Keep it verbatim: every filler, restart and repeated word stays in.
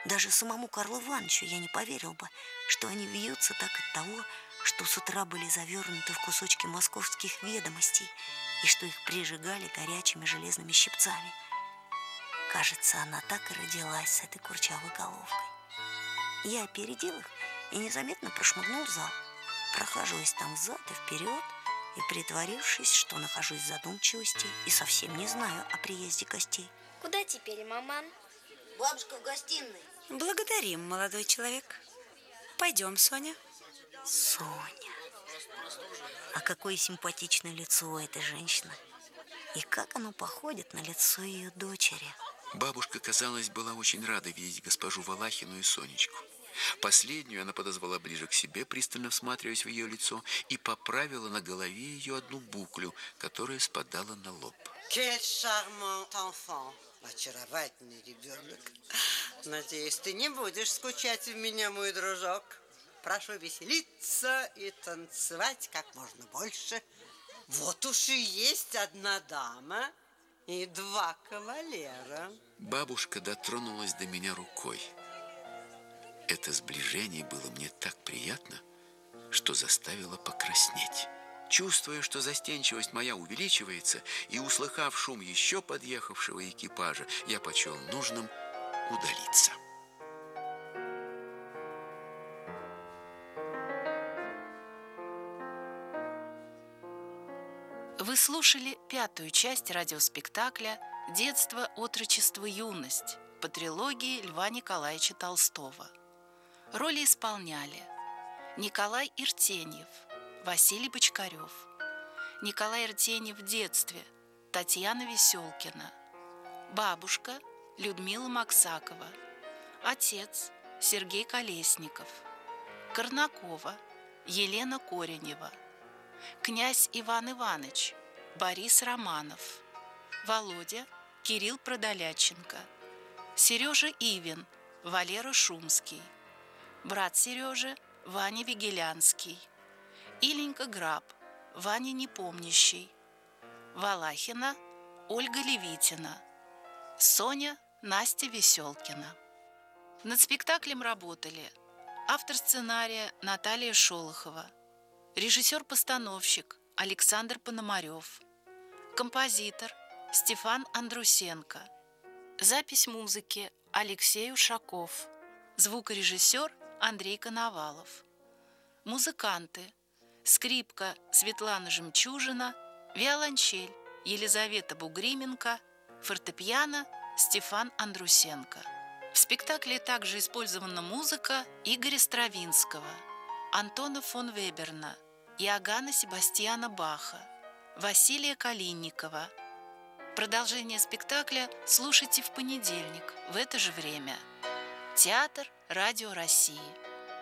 Даже самому Карлу Ивановичу я не поверил бы, что они вьются так от того, что с утра были завернуты в кусочки московских ведомостей и что их прижигали горячими железными щипцами. Кажется, она так и родилась с этой курчавой головкой. Я опередил их и незаметно прошмыгнул в зал, прохаживаясь там взад и вперед и притворившись, что нахожусь в задумчивости и совсем не знаю о приезде гостей. Куда теперь, маман? Бабушка в гостиной. Благодарим, молодой человек. Пойдем, Соня. Соня. А какое симпатичное лицо у этой женщины. И как оно походит на лицо ее дочери. Бабушка, казалось, была очень рада видеть госпожу Валахину и Сонечку. Последнюю она подозвала ближе к себе, пристально всматриваясь в ее лицо, и поправила на голове ее одну буклю, которая спадала на лоб. Quel charmant enfant! Очаровательный ребенок. Надеюсь, ты не будешь скучать в меня, мой дружок. Прошу веселиться и танцевать как можно больше. Вот уж и есть одна дама и два кавалера. Бабушка дотронулась до меня рукой. Это сближение было мне так приятно, что заставило покраснеть. Чувствуя, что застенчивость моя увеличивается, и услыхав шум еще подъехавшего экипажа, я почел нужным удалиться. Вы слушали пятую часть радиоспектакля «Детство, отрочество, юность» по трилогии Льва Николаевича Толстого. Роли исполняли Николай Иртеньев, Василий Бочкарев, Николай Иртеньев в детстве, Татьяна Веселкина, бабушка Людмила Максакова, отец Сергей Колесников, Корнакова Елена Коренева, князь Иван Иванович Борис Романов, Володя Кирилл Продоляченко, Сережа Ивин Валера Шумский, брат Сережи Ваня Вигелянский, Иленька Граб Ваня Непомнящий, Валахина Ольга Левитина, Соня Настя Веселкина. Над спектаклем работали автор сценария Наталья Шолохова, режиссер-постановщик Александр Пономарев, композитор Стефан Андрусенко, запись музыки Алексей Ушаков, звукорежиссер Андрей Коновалов, музыканты: скрипка Светлана Жемчужина, виолончель Елизавета Бугрименко, фортепиано Стефан Андрусенко. В спектакле также использована музыка Игоря Стравинского, Антона фон Веберна, Иоганна Себастьяна Баха, Василия Калинникова. Продолжение спектакля слушайте в понедельник в это же время. Театр Радио России.